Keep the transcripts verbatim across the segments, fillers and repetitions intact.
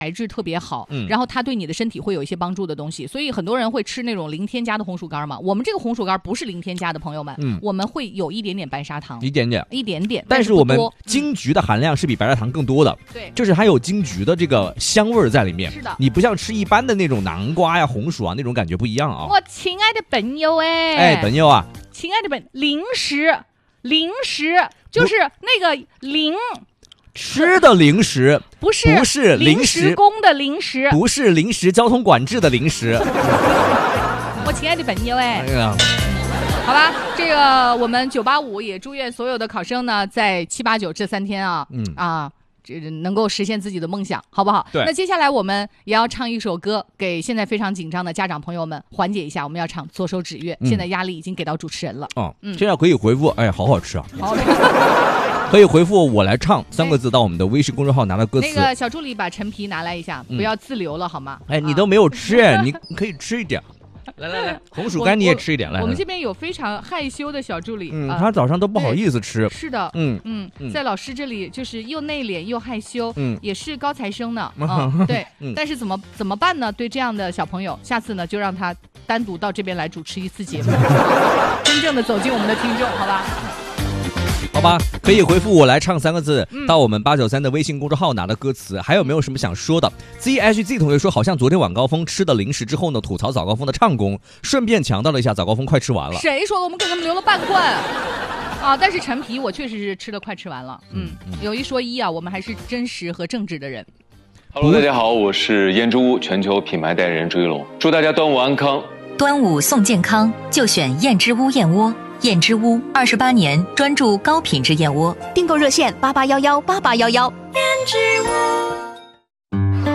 材质特别好， 嗯， 然后它对你的身体会有一些帮助的东西，所以很多人会吃那种零添加的红薯干嘛。我们这个红薯干不是零添加的，朋友们， 嗯， 我们会有一点点白砂糖， 一点点， 一点点， 但是我们嗯、 金桔的含量是比白砂糖更多的， 对， 就是还有金桔的这个香味在里面。 是的， 你不像吃一般的那种南瓜呀、红薯啊那种感觉不一样啊。 我亲爱的朋友哎， 哎，朋友啊， 亲爱的朋零食，零食就是那个零。 吃的零食不是不是零食工的零食， 不是临时交通管制的零食。 我亲爱的朋友哎， 哎呀， 好吧，这个我们九八五也祝愿所有的考生呢，在七八九这三天啊， 嗯啊。这能够实现自己的梦想，好不好？ 对。 那接下来我们也要唱一首歌，给现在非常紧张的家长朋友们缓解一下。我们要唱《左手指月》，嗯，现在压力已经给到主持人了。 哦，嗯，现在可以回复，哎，好好吃啊！ 好好吃。 可以回复我来唱三个字到我们的微信公众号拿到歌词。 那个小助理把陈皮拿来一下，不要自留了，嗯，好吗？ 哎，你都没有吃，啊，你可以吃一点。来来来，红薯干你也吃一点来。 我们这边有非常害羞的小助理， 嗯，他早上都不好意思吃。 是的， 嗯嗯，在老师这里就是又内敛又害羞， 嗯， 也是高材生呢，嗯，对，但是怎么怎么办呢？对这样的小朋友，下次呢就让他单独到这边来主持一次节目，真正的走进我们的听众，好吧？ 好吧，可以回复我来唱三个字，嗯，到我们八九三的微信公众号拿到歌词。还有没有什么想说的 ？Z H Z 同学说，好像昨天晚高峰吃的零食之后呢，吐槽早高峰的唱功，顺便强调了一下早高峰快吃完了。 谁说的？我们给他们留了半罐啊！但是陈皮我确实是吃的快吃完了。嗯，嗯有一说一啊，我们还是真实和正直的人。 Hello， 大家好，我是燕之屋全球品牌代言人朱一龙，祝大家端午安康。 端午送健康，就选燕之屋燕窝。燕之屋二十八年专注高品质燕窝， 订购热线八八幺幺八八幺幺。 燕之屋。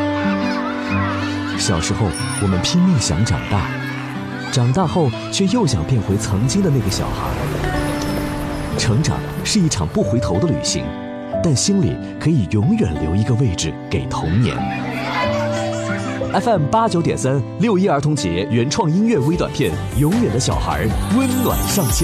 小时候，我们拼命想长大，长大后却又想变回曾经的那个小孩。成长是一场不回头的旅行，但心里可以永远留一个位置给童年。F M 八九点三六一儿童节原创音乐微短片《永远的小孩》，温暖上线。